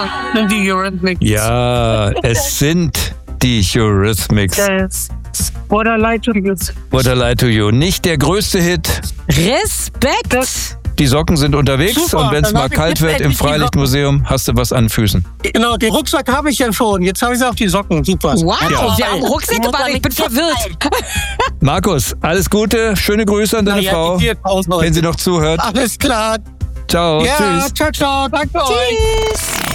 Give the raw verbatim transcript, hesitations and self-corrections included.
Sind die Eurythmics. Ja, es sind die Eurythmics. Yes. What I like to you. What I Lie to You. Nicht der größte Hit. Respekt! Das, Die Socken sind unterwegs Super, und wenn es dann mal hab ich kalt jetzt wird im endlich die Freilichtmuseum, hast du was an Füßen. genau, den Rucksack habe ich ja schon. Jetzt habe ich auch die Socken. Super. Wow, Ja. wir haben Rucksäcke bei, ich bin verwirrt. Markus, alles Gute, schöne Grüße an deine Na ja, Frau, die vier tausend Leute. wenn sie noch zuhört. Alles klar. Ciao, Ja, tschüss. ciao, ciao. Danke euch. Tschüss.